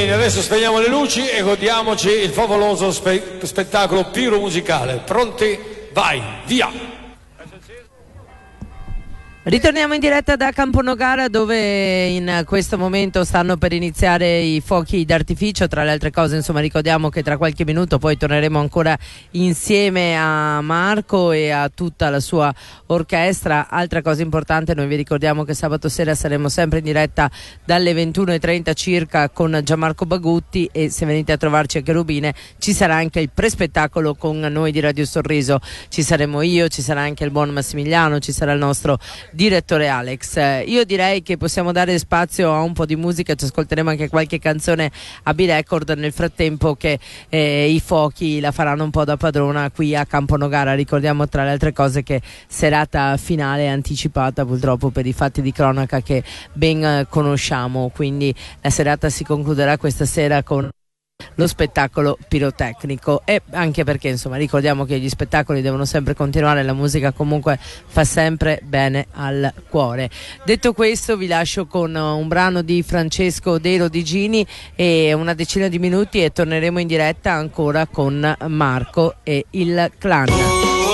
bene, adesso spegniamo le luci e godiamoci il favoloso spettacolo piromusicale. Pronti? Vai, via! Ritorniamo in diretta da Camponogara, dove in questo momento stanno per iniziare i fuochi d'artificio. Tra le altre cose, insomma, ricordiamo che tra qualche minuto poi torneremo ancora insieme a Marco e a tutta la sua orchestra. Altra cosa importante, noi vi ricordiamo che sabato sera saremo sempre in diretta dalle 21:30 circa con Gianmarco Bagutti, e se venite a trovarci a Cherubine ci sarà anche il prespettacolo con noi di Radio Sorriso. Ci saremo io, ci sarà anche il buon Massimiliano, ci sarà il nostro direttore Alex. Io direi che possiamo dare spazio a un po' di musica, ci ascolteremo anche qualche canzone a B-Record nel frattempo che i fuochi la faranno un po' da padrona qui a Camponogara. Ricordiamo tra le altre cose che serata finale anticipata purtroppo per i fatti di cronaca che ben conosciamo, quindi la serata si concluderà questa sera con lo spettacolo pirotecnico, e anche perché insomma ricordiamo che gli spettacoli devono sempre continuare, la musica comunque fa sempre bene al cuore. Detto questo, vi lascio con un brano di Francesco De Rodigini e una decina di minuti e torneremo in diretta ancora con Marco e il clan.